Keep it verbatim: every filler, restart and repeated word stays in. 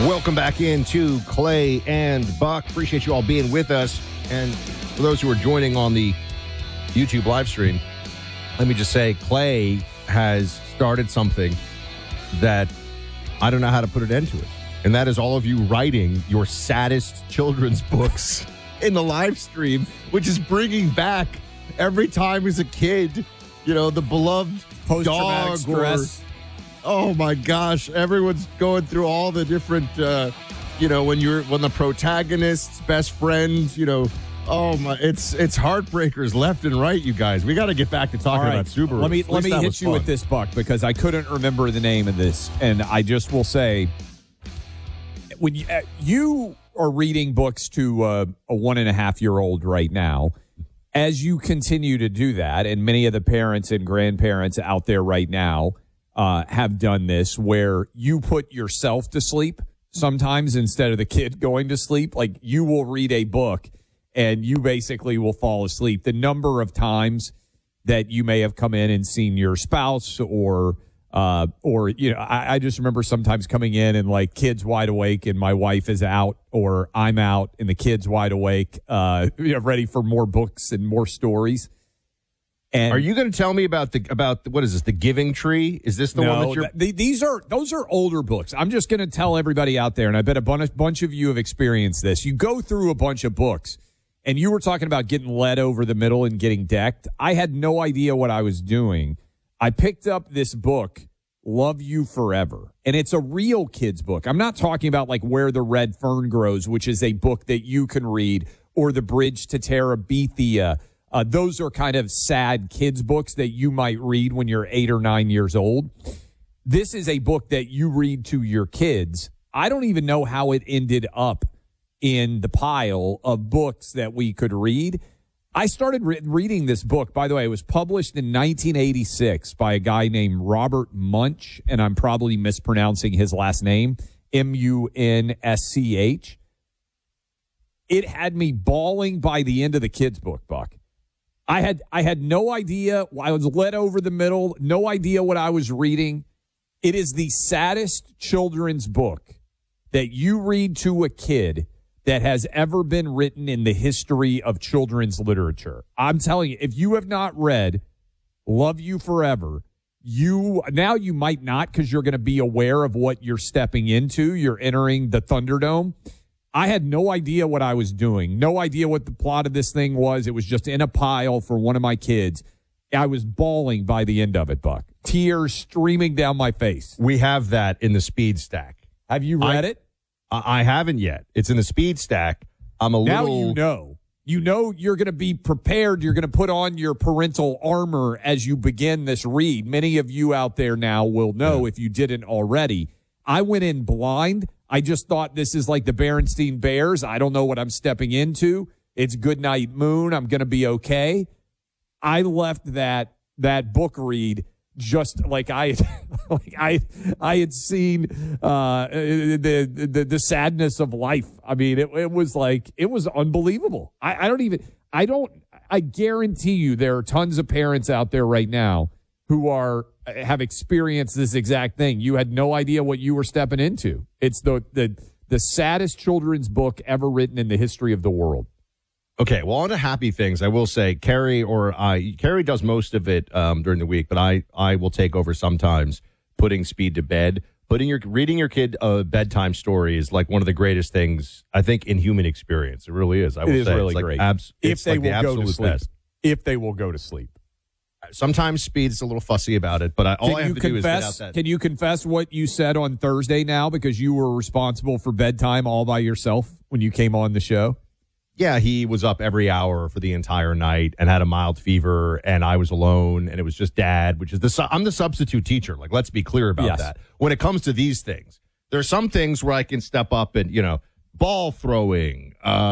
Welcome back into Clay and Buck. Appreciate you all being with us. And for those who are joining on the YouTube live stream, let me just say Clay has started something that I don't know how to put an end to it. And that is all of you writing your saddest children's books in the live stream, which is bringing back every time as a kid, you know, the beloved dog stress. Or, oh my gosh, everyone's going through all the different, uh, you know, when you're when the protagonist's best friend, you know, oh my, it's it's heartbreakers left and right, you guys. We got to get back to talking right. about Subaru. Let me let me hit you fun. with this, Buck, because I couldn't remember the name of this, and I just will say, when you, uh, you are reading books to uh, a one and a half year old right now, as you continue to do that, and many of the parents and grandparents out there right now uh, have done this, where you put yourself to sleep sometimes instead of the kid going to sleep. Like, you will read a book and you basically will fall asleep. The number of times that you may have come in and seen your spouse or Uh, or, you know, I, I just remember sometimes coming in and like kids wide awake and my wife is out, or I'm out and the kid's wide awake, uh, you know, ready for more books and more stories. And are you going to tell me about the, about what is this? The Giving Tree? Is this the no, one that you're? Th- these are, those are older books. I'm just going to tell everybody out there, and I bet a bunch, bunch of you have experienced this. You go through a bunch of books and you were talking about getting led over the middle and getting decked. I had no idea what I was doing. I picked up this book, Love You Forever, and it's a real kid's book. I'm not talking about like Where the Red Fern Grows, which is a book that you can read, or The Bridge to Terabithia. Uh, those are kind of sad kids' books that you might read when you're eight or nine years old. This is a book that you read to your kids. I don't even know how it ended up in the pile of books that we could read. I started re- reading this book. By the way, it was published in nineteen eighty-six by a guy named Robert Munsch, and I'm probably mispronouncing his last name, M U N S C H. It had me bawling by the end of the kid's book, Buck. I had I had no idea. I was led over the middle, no idea what I was reading. It is the saddest children's book that you read to a kid that has ever been written in the history of children's literature. I'm telling you, if you have not read Love You Forever, you now you might not, because you're going to be aware of what you're stepping into. You're entering the Thunderdome. I had no idea what I was doing, no idea what the plot of this thing was. It was just in a pile for one of my kids. I was bawling by the end of it, Buck. Tears streaming down my face. We have that in the Speed Stack. Have you read I, it? I haven't yet. It's in the Speed Stack. I'm a now little. Now you know. You know you're going to be prepared. You're going to put on your parental armor as you begin this read. Many of you out there now will know, yeah, if you didn't already. I went in blind. I just thought this is like the Berenstain Bears. I don't know what I'm stepping into. It's Goodnight Moon. I'm going to be okay. I left that that book read just like I, like I, I had seen uh, the, the the sadness of life. I mean, it, it was like it was unbelievable. I, I don't even. I don't. I guarantee you, there are tons of parents out there right now who are have experienced this exact thing. You had no idea what you were stepping into. It's the the the saddest children's book ever written in the history of the world. Okay, well, on to happy things, I will say Carrie or I, Carrie does most of it um, during the week, but I, I will take over sometimes putting Speed to bed. Putting your reading your kid a bedtime story is like one of the greatest things, I think, in human experience. It really is. I will it is say. really it's like great. Abs- if it's they like will the go to absolute sleep. best. If they will go to sleep. Sometimes Speed's a little fussy about it, but I, all can I have you to confess, do is get out that. Can you confess what you said on Thursday now, because you were responsible for bedtime all by yourself when you came on the show? Yeah, he was up every hour for the entire night and had a mild fever, and I was alone, and it was just Dad, which is the su- I'm the substitute teacher. Like, let's be clear about yes. that. When it comes to these things, there are some things where I can step up and, you know, ball throwing, uh,